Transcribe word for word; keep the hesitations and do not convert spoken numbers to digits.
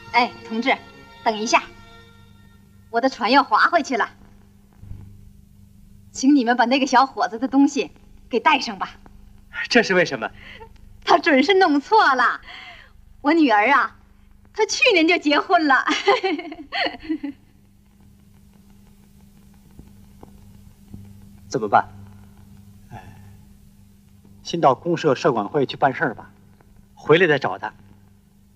哎，同志，等一下，我的船要划回去了，请你们把那个小伙子的东西给带上吧。 这是为什么？ 他准是弄错了。我女儿啊，她去年就结婚了。 怎么办？哎，先到公社社管会去办事儿吧，回来再找他。